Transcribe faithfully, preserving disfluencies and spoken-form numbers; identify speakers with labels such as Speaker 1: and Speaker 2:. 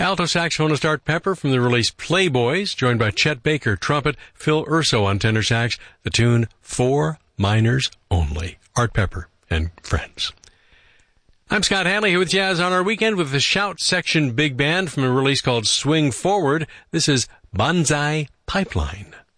Speaker 1: alto saxophonist Art Pepper from the release Playboys, joined by Chet Baker, trumpet, Phil Urso on tenor sax, the tune Four Minors Only. Art Pepper and Friends. I'm Scott Hanley here with Jazz on Our Weekend with the Shout Section Big Band from a release called Swing Forward. This is Banzai Pipeline.